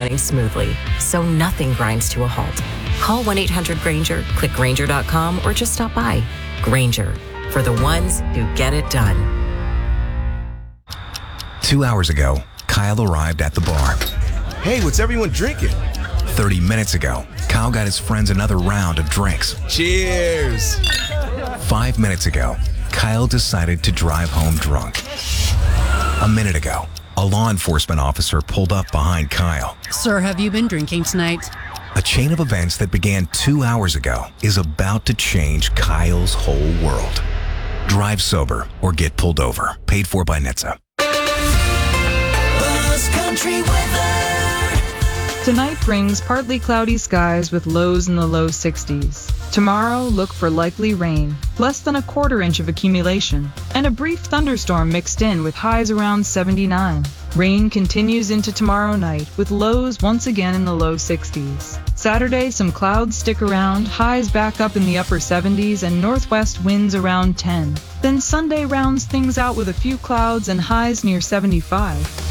running smoothly, so nothing grinds to a halt. Call 1-800-GRANGER, click Grainger.com, or just stop by. Grainger, for the ones who get it done. 2 hours ago, Kyle arrived at the bar. Hey, what's everyone drinking? 30 minutes ago, Kyle got his friends another round of drinks. Cheers! 5 minutes ago, Kyle decided to drive home drunk. A minute ago, a law enforcement officer pulled up behind Kyle. Sir, have you been drinking tonight? A chain of events that began 2 hours ago is about to change Kyle's whole world. Drive sober or get pulled over. Paid for by NHTSA. Country weather. Tonight brings partly cloudy skies with lows in the low 60s. Tomorrow, look for likely rain, less than a quarter inch of accumulation, and a brief thunderstorm mixed in with highs around 79. Rain continues into tomorrow night with lows once again in the low 60s. Saturday, some clouds stick around, highs back up in the upper 70s, and northwest winds around 10. Then Sunday rounds things out with a few clouds and highs near 75.